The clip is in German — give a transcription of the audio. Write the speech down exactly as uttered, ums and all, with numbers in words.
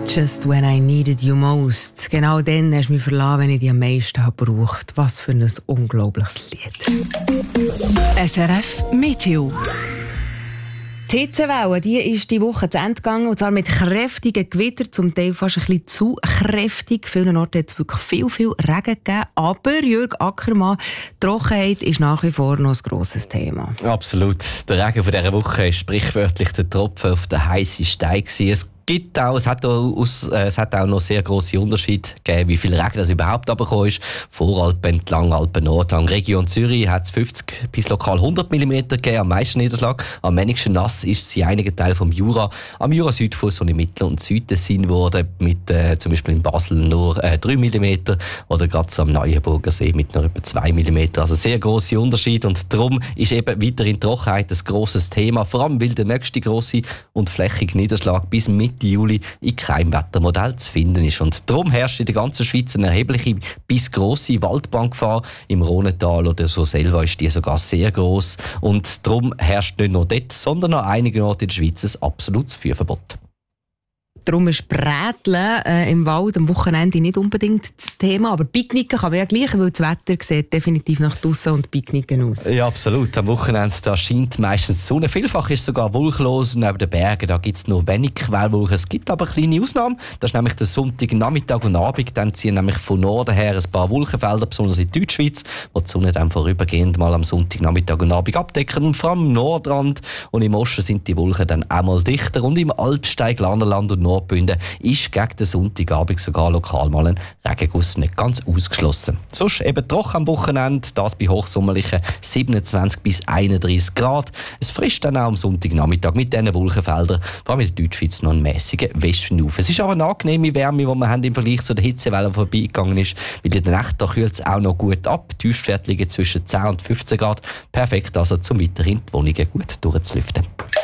Just when I needed you most. Genau dann hast du mich verlassen, wenn ich dich am meisten gebraucht habe. Was für ein unglaubliches Lied. S R F Meteo. Die Hitzewelle, die ist die Woche zu Ende gegangen, und zwar mit kräftigen Gewittern, zum Teil fast ein bisschen zu kräftig. Vielen Orten hat es wirklich viel, viel Regen gegeben. Aber Jürg Ackermann, die Trockenheit ist nach wie vor noch ein grosses Thema. Absolut. Der Regen von dieser Woche war sprichwörtlich der Tropfen auf den heißen Stein. Es gibt auch, es hat auch, aus, äh, es hat auch noch sehr grosse Unterschiede gegeben, wie viel Regen das überhaupt runtergekommen ist. Voralpen entlang, Alpen Nordhang, Region Zürich hat es fünfzig bis lokal hundert Millimeter gegeben, am meisten Niederschlag. Am wenigsten nass ist es in einigen Teilen vom Jura. Am Jura-Südfuss und im Mittel- und Südtessin wurde mit äh, zum Beispiel in Basel nur äh, drei Millimeter oder gerade so am Neuenburger See mit nur etwa zwei Millimeter. Also sehr grosse Unterschiede, und darum ist eben weiterhin Trockenheit ein grosses Thema, vor allem weil der nächste grosse und flächige Niederschlag bis Mitte Juli in keinem Wettermodell zu finden ist. Und darum herrscht in der ganzen Schweiz eine erhebliche bis grosse Waldbrandgefahr. Im Rhonental oder so selber ist die sogar sehr gross. Und darum herrscht nicht nur dort, sondern an einigen Orten in der Schweiz ein absolutes Feuerverbot. Darum ist Bräteln äh, im Wald am Wochenende nicht unbedingt das Thema, aber Picknicken kann man ja gleich, weil das Wetter sieht definitiv nach draussen und Picknicken aus. Ja, absolut. Am Wochenende da scheint meistens die Sonne. Vielfach ist es sogar wolkenlos. Neben den Bergen da gibt es nur wenig Quellwolken. Es gibt aber kleine Ausnahmen. Das ist nämlich der Sonntag, Nachmittag und Abend. Dann ziehen nämlich von Norden her ein paar Wolkenfelder, besonders in Deutschschweiz, wo die Sonne dann vorübergehend mal am Sonntag, Nachmittag und Abend abdecken. Und vor allem im Nordrand und im Osten sind die Wolken dann auch mal dichter. Und im Alpsteig, Glarnerland und Nordbünden ist gegen den Sonntagabend sogar lokal mal ein Regenguss nicht ganz ausgeschlossen. Sonst eben trocken am Wochenende, das bei hochsommerlichen siebenundzwanzig bis einunddreißig Grad. Es frisst dann auch am Sonntagnachmittag mit diesen Wolkenfeldern, vor allem in der Deutschschweiz, noch einen mäßigen Westenlauf. Es ist aber eine angenehme Wärme, die wir haben im Vergleich zu der Hitzewelle, die vorbeigegangen ist, weil in der Nacht da kühlt es auch noch gut ab. Die Tiefstwerte liegen zwischen zehn und fünfzehn Grad. Perfekt also, um weiterhin die Wohnungen gut durchzulüften.